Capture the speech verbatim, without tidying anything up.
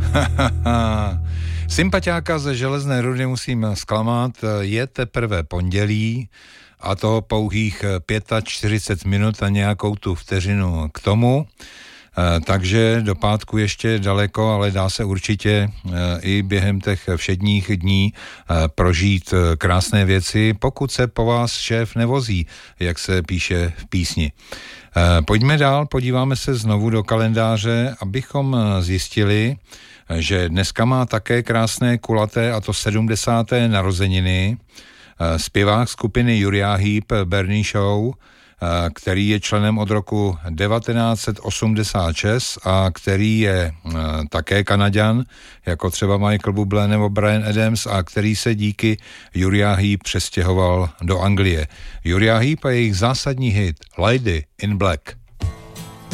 Sympatiáka ze Železné Rudy musím zklamat, je teprve pondělí a to pouhých čtyřicet pět minut a nějakou tu vteřinu k tomu. Takže do pátku ještě daleko, ale dá se určitě i během těch všedních dní prožít krásné věci, pokud se po vás šéf nevozí, jak se píše v písni. Pojďme dál, podíváme se znovu do kalendáře, abychom zjistili, že dneska má také krásné kulaté, a to sedmdesáté narozeniny, zpěvák skupiny Uriah Heep, Bernie Shaw, který je členem od roku devatenáct set osmdesát šest a který je také Kanaďan, jako třeba Michael Bublé nebo Bryan Adams, a který se díky Uriah Heep přestěhoval do Anglie. Uriah Heep a jejich zásadní hit Lady in Black.